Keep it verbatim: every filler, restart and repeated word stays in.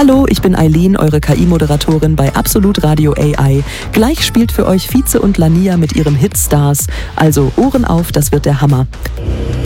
Hallo, ich bin Eileen, eure K I-Moderatorin bei Absolut Radio A I. Gleich spielt für euch Vize und Lania mit ihrem Hit Stars. Also Ohren auf, das wird der Hammer.